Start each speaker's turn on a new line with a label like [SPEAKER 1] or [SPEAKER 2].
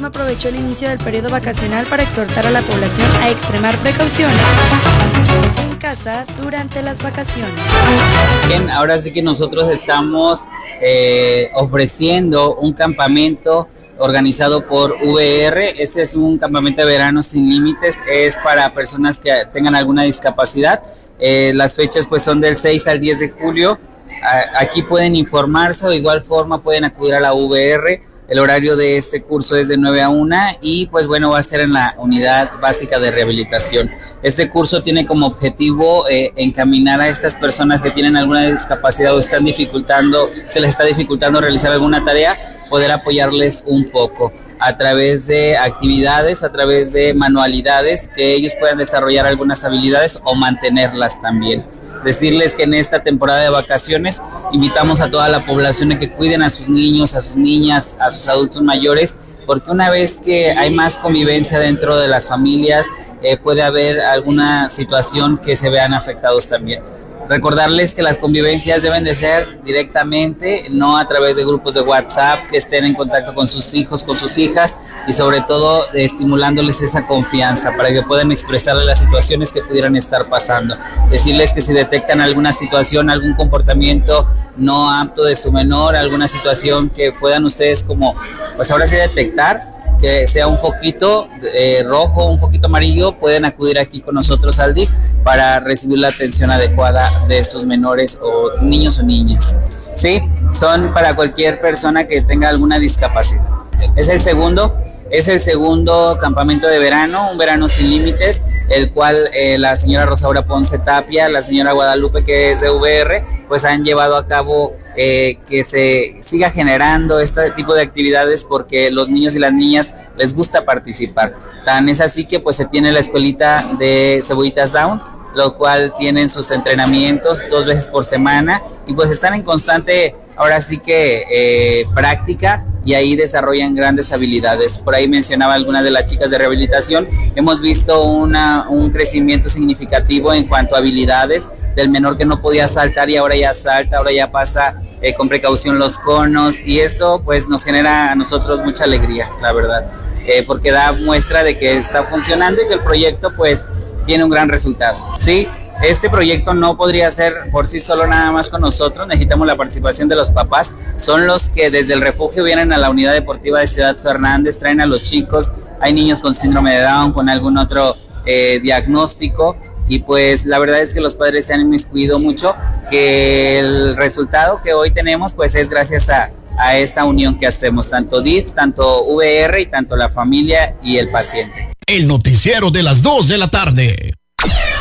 [SPEAKER 1] mismo aprovechó el inicio del periodo vacacional para exhortar a la población a extremar precauciones en casa durante las vacaciones.
[SPEAKER 2] Bien, ahora sí que nosotros estamos ofreciendo un campamento organizado por VR. Este es un campamento de verano sin límites, es para personas que tengan alguna discapacidad. Las fechas pues son del 6 al 10 de julio. Aquí pueden informarse o de igual forma pueden acudir a la VR. El horario de este curso es de 9 a 1 y pues bueno, va a ser en la unidad básica de rehabilitación. Este curso tiene como objetivo encaminar a estas personas que tienen alguna discapacidad o se les está dificultando realizar alguna tarea, poder apoyarles un poco a través de actividades, a través de manualidades, que ellos puedan desarrollar algunas habilidades o mantenerlas también. Decirles que en esta temporada de vacaciones invitamos a toda la población a que cuiden a sus niños, a sus niñas, a sus adultos mayores, porque una vez que hay más convivencia dentro de las familias, puede haber alguna situación que se vean afectados también. Recordarles que las convivencias deben de ser directamente, no a través de grupos de WhatsApp, que estén en contacto con sus hijos, con sus hijas y sobre todo estimulándoles esa confianza para que puedan expresarle las situaciones que pudieran estar pasando. Decirles que si detectan alguna situación, algún comportamiento no apto de su menor, alguna situación que puedan ustedes como, pues ahora sí detectar, que sea un foquito rojo, un foquito amarillo, pueden acudir aquí con nosotros al DIF para recibir la atención adecuada de sus menores o niños o niñas. Sí, son para cualquier persona que tenga alguna discapacidad. Es el segundo campamento de verano, un verano sin límites, el cual la señora Rosaura Ponce Tapia, la señora Guadalupe, que es de VR, pues han llevado a cabo que se siga generando este tipo de actividades porque los niños y las niñas les gusta participar. Tan es así que pues se tiene la escuelita de Cebollitas Down, lo cual tienen sus entrenamientos 2 veces por semana y pues están en constante, ahora sí que práctica, y ahí desarrollan grandes habilidades. Por ahí mencionaba algunas de las chicas de rehabilitación, hemos visto un crecimiento significativo en cuanto a habilidades del menor que no podía saltar y ahora ya salta, ahora ya pasa con precaución los conos, y esto pues nos genera a nosotros mucha alegría, la verdad, porque da muestra de que está funcionando y que el proyecto pues tiene un gran resultado. Sí, este proyecto no podría ser por sí solo nada más con nosotros, necesitamos la participación de los papás, son los que desde el refugio vienen a la unidad deportiva de Ciudad Fernández, traen a los chicos, hay niños con síndrome de Down, con algún otro diagnóstico, y pues la verdad es que los padres se han inmiscuido mucho, que el resultado que hoy tenemos pues es gracias a esa unión que hacemos, tanto DIF, tanto VR y tanto la familia y el paciente.
[SPEAKER 3] El noticiero de las 2 de la tarde.